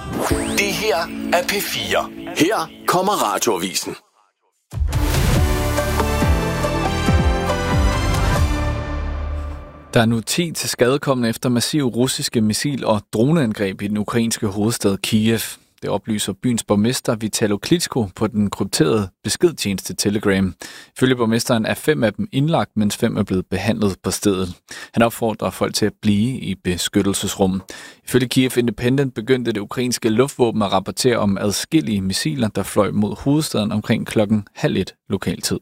Det her er P4. Her kommer Radioavisen. Der er nu 10 til skadekomne efter massive russiske missil- og droneangreb i den ukrainske hovedstad Kiev. Det oplyser byens borgmester Vitalo Klitschko på den krypterede beskedtjeneste Telegram. Ifølge borgmesteren er 5 af dem indlagt, mens 5 er blevet behandlet på stedet. Han opfordrer folk til at blive i beskyttelsesrum. Ifølge Kiev Independent begyndte det ukrainske luftvåben at rapportere om adskillige missiler, der fløj mod hovedstaden omkring 12:30 lokaltid.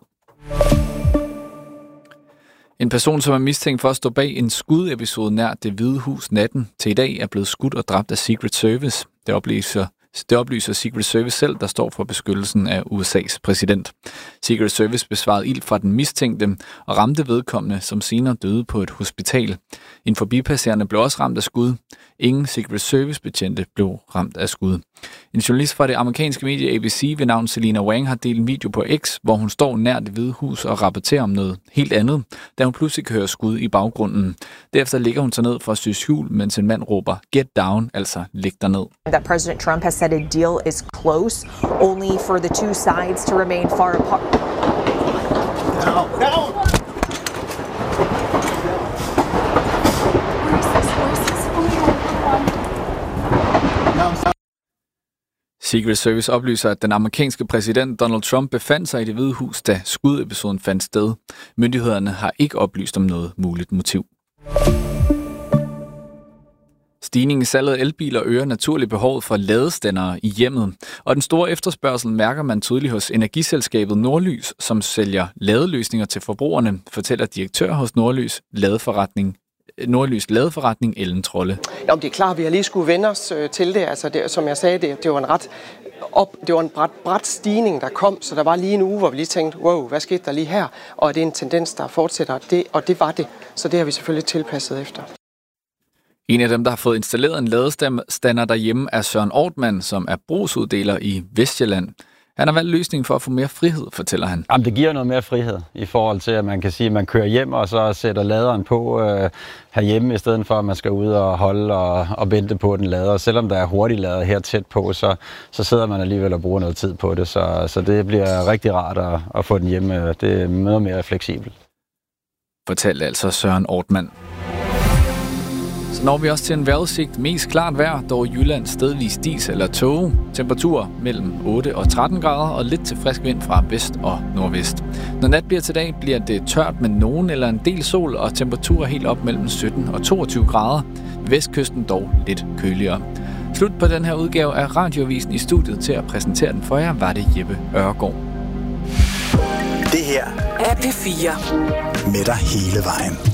En person, som er mistænkt for at stå bag en skudepisode nær Det Hvide Hus natten til i dag, er blevet skudt og dræbt af Secret Service. Det oplyser Secret Service selv, der står for beskyttelsen af USA's præsident. Secret Service besvarede ild fra den mistænkte og ramte vedkommende, som senere døde på et hospital. En forbipasserende blev også ramt af skud. Ingen Secret Service-betjente blev ramt af skud. En journalist fra det amerikanske medie ABC ved navn Selena Wang har delt en video på X, hvor hun står nær Det Hvide Hus og rapporterer om noget helt andet, da hun pludselig hører skud i baggrunden. Derefter ligger hun sig ned for at sy hjul, mens en mand råber "Get down", altså læg dig ned. That President Trump has said a deal is close, only for the two sides to remain far apart. Secret Service oplyser, at den amerikanske præsident Donald Trump befandt sig i Det Hvide Hus, da skudepisoden fandt sted. Myndighederne har ikke oplyst om noget muligt motiv. Stigningen i salget af elbiler øger naturligt behovet for ladestandere i hjemmet, og den store efterspørgsel mærker man tydeligt hos energiselskabet Nordlys, som sælger ladeløsninger til forbrugerne, fortæller direktør hos Nordlys ladeforretning Ellen Trolle. Jo, det er klart, vi har lige skulle vende os til det. Altså det, som jeg sagde, det var en brat stigning, der kom, så der var lige en uge, hvor vi lige tænkte, wow, hvad skete der lige her? Og er det en tendens, der fortsætter? Og det var det. Så det har vi selvfølgelig tilpasset efter. En af dem, der har fået installeret en ladestander derhjemme, er Søren Ortmann, som er brugsuddeler i Vestjylland. Han har valgt løsningen for at få mere frihed, fortæller han. Jamen, det giver noget mere frihed i forhold til, at man kan sige, at man kører hjem og så sætter laderen på herhjemme, i stedet for at man skal ud og holde og vente på den lader. Selvom der er hurtig lader her tæt på, så sidder man alligevel og bruger noget tid på det. Så det bliver rigtig rart at få den hjemme. Det er noget mere fleksibelt. Fortalte altså Søren Ortmann. Så når vi også til en vejrudsigt. Mest klart vejr, dog i Jylland stedvis dis eller tåge. Temperatur mellem 8 og 13 grader og lidt til frisk vind fra vest og nordvest. Når nat bliver til dag, bliver det tørt med nogen eller en del sol og temperaturer helt op mellem 17 og 22 grader. Vestkysten dog lidt køligere. Slut på den her udgave af Radioavisen. I studiet til at præsentere den for jer var det Jeppe Ørgaard. Det her er P4. Med dig hele vejen.